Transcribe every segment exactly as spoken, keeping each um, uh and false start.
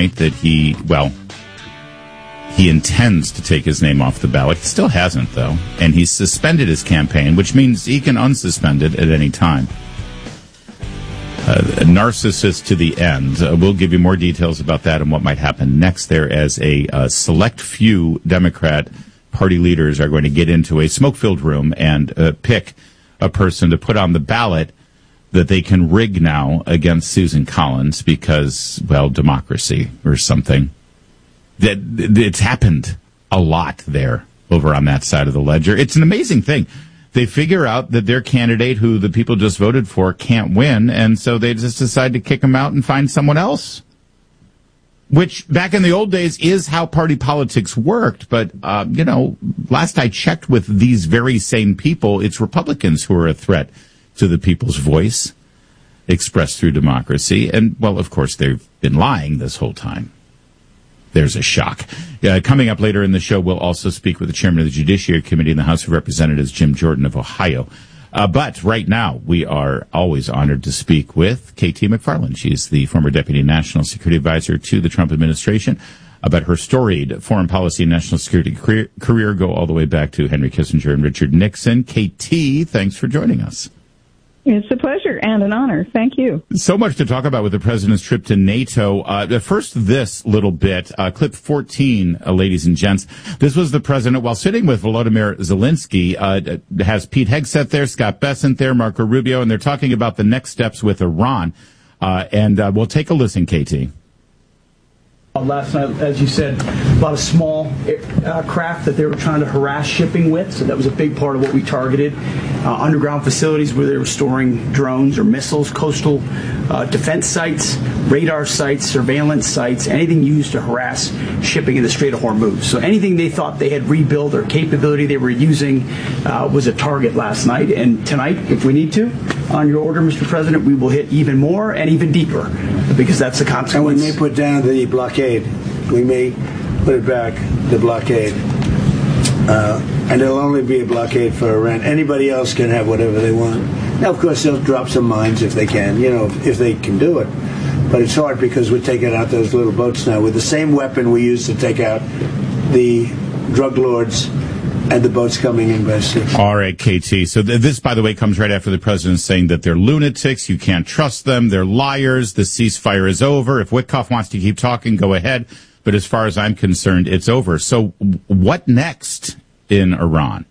tonight that he, well, he intends to take his name off the ballot. He still hasn't, though. And he's suspended his campaign, which means he can unsuspend it at any time. Uh, a narcissist to the end. Uh, we'll give you more details about that and what might happen next there as a uh, select few Democrat Party leaders are going to get into a smoke-filled room and uh, pick a person to put on the ballot that they can rig now against Susan Collins because, well, democracy or something. That it's happened a lot there over on that side of the ledger. It's an amazing thing. They figure out that their candidate, who the people just voted for, can't win, and so they just decide to kick him out and find someone else. Which, back in the old days, is how party politics worked. But, uh, you know, last I checked with these very same people, it's Republicans who are a threat to the people's voice expressed through democracy. And, well, of course, they've been lying this whole time. There's a shock. Uh, coming up later in the show, we'll also speak with the chairman of the Judiciary Committee in the House of Representatives, Jim Jordan of Ohio. Uh, but right now, we are always honored to speak with K T McFarland. She's the former Deputy National Security Advisor to the Trump administration, about her storied foreign policy and national security career, career go all the way back to Henry Kissinger and Richard Nixon. K T, thanks for joining us. It's a pleasure and an honor. Thank you. So much to talk about with the president's trip to NATO. Uh, first, this little bit, uh, clip fourteen, uh, ladies and gents. This was the president, while sitting with Volodymyr Zelensky, uh, has Pete Hegseth there, Scott Bessent there, Marco Rubio, and they're talking about the next steps with Iran. Uh, and uh, we'll take a listen, K T. Last night, as you said, a lot of small uh, craft that they were trying to harass shipping with, so that was a big part of what we targeted. Uh, underground facilities where they were storing drones or missiles, coastal uh, defense sites, radar sites, surveillance sites, anything used to harass shipping in the Strait of Hormuz. So anything they thought they had rebuilt or capability they were using uh, was a target last night. And tonight, if we need to, on your order, Mister President, we will hit even more and even deeper, because that's the consequence. And we may put down the blockade. We may put it back, the blockade. Uh, and it'll only be a blockade for Iran. Anybody else can have whatever they want. Now, of course, they'll drop some mines if they can, you know, if they can do it. But it's hard because we're taking out those little boats now with the same weapon we used to take out the drug lords and the boats coming in by sea. All right, K T. So th- this, by the way, comes right after the president saying that they're lunatics. You can't trust them. They're liars. The ceasefire is over. If Witkoff wants to keep talking, go ahead. But as far as I'm concerned, it's over. So what next in Iran?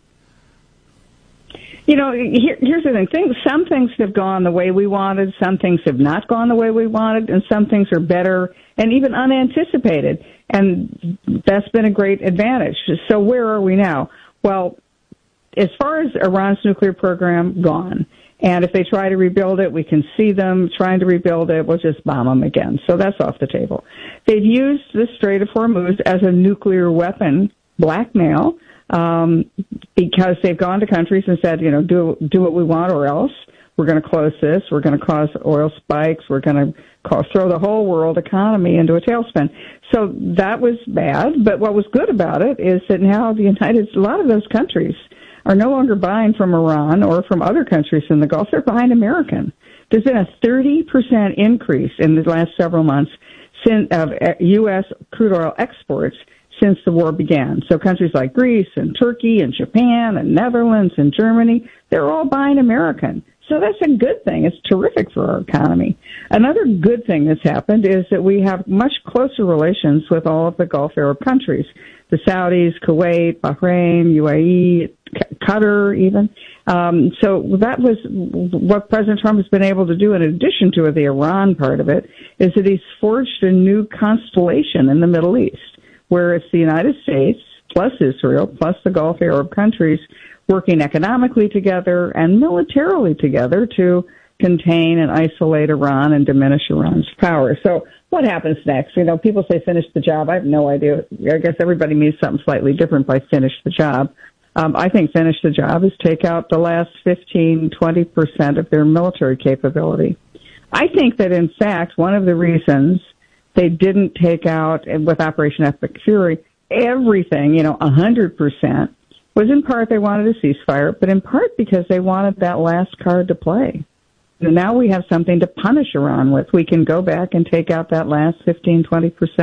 You know, here, here's the thing. things. Some things have gone the way we wanted. Some things have not gone the way we wanted. And some things are better and even unanticipated. And that's been a great advantage. So where are we now? Well, as far as Iran's nuclear program, gone. And if they try to rebuild it, we can see them trying to rebuild it. We'll just bomb them again. So that's off the table. They've used the Strait of Hormuz as a nuclear weapon blackmail, um, because they've gone to countries and said, you know, do do what we want or else. We're going to close this. We're going to cause oil spikes. We're going to cause, throw the whole world economy into a tailspin. So that was bad. But what was good about it is that now the United, a lot of those countries are no longer buying from Iran or from other countries in the Gulf. They're buying American. There's been a thirty percent increase in the last several months since, of U S crude oil exports since the war began. So countries like Greece and Turkey and Japan and Netherlands and Germany, they're all buying American. So that's a good thing. It's terrific for our economy. Another good thing that's happened is that we have much closer relations with all of the Gulf Arab countries, the Saudis, Kuwait, Bahrain, U A E, Qatar even. Um, so that was what President Trump has been able to do in addition to the Iran part of it, is that he's forged a new constellation in the Middle East, where it's the United States plus Israel plus the Gulf Arab countries working economically together and militarily together to contain and isolate Iran and diminish Iran's power. So what happens next? You know, people say finish the job. I have no idea. I guess everybody means something slightly different by finish the job. Um, I think finish the job is take out the last fifteen, twenty percent of their military capability. I think that, in fact, one of the reasons they didn't take out, with Operation Epic Fury, everything, you know, one hundred percent, was in part they wanted a ceasefire, but in part because they wanted that last card to play. And now we have something to punish Iran with. We can go back and take out that last fifteen, twenty percent.